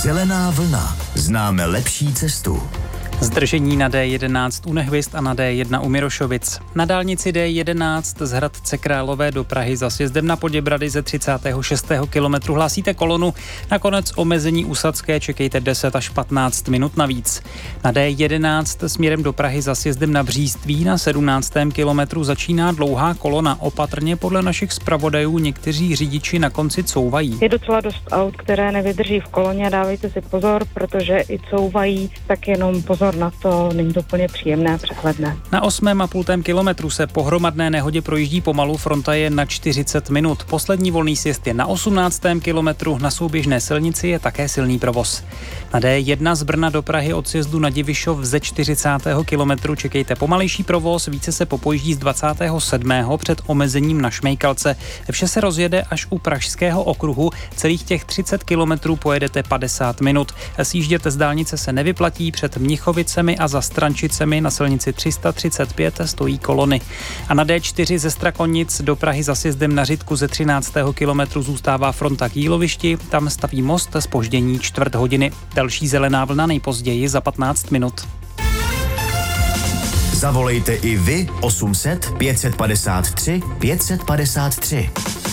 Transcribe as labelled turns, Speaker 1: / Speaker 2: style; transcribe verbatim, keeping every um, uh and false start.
Speaker 1: Zelená vlna. Známe lepší cestu.
Speaker 2: Zdržení na D jedenáct u Nehvězd a na D jedna u Mirošovic. Na dálnici D jedenáct z Hradce Králové do Prahy za sjezdem na Poděbrady ze třicátého šestého kilometru hlásíte kolonu. Nakonec omezení u Sadské čekejte deset až patnáct minut navíc. Na D jedenáct směrem do Prahy za sjezdem na Bříství na sedmnáctém kilometru začíná dlouhá kolona. Opatrně podle našich zpravodajů někteří řidiči na konci couvají.
Speaker 3: Je docela dost aut, které nevydrží v koloně, dávejte si pozor, protože i couvají, tak jenom pozor na to, není to úplně příjemné a přehledné.
Speaker 2: Na osmém a půltém kilometru se po hromadné nehodě projíždí pomalu, fronta je na čtyřicet minut. Poslední volný sjezd je na osmnáctém kilometru, na souběžné silnici je také silný provoz. Na D jedna z Brna do Prahy od sjezdu na Divišov ze čtyřicátého kilometru čekejte pomalejší provoz, více se popojíždí z dvacátého sedmého před omezením na Šmejkalce. Vše se rozjede až u Pražského okruhu, celých těch třicet kilometrů pojedete padesát minut. Sjíždět z dálnice se nevyplatí, před Mnichovicemi a za Strančicemi na silnici tři sta třicet pět stojí kolony. A na D čtyři ze Strakonic do Prahy za sjezdem na Řitku ze třináctého kilometru zůstává fronta k Jílovišti, tam staví most zpoždění čtvrt hodiny. Další zelená vlna nejpozději za patnáct minut.
Speaker 1: Zavolejte i vy osm set pět set padesát tři pět set padesát tři.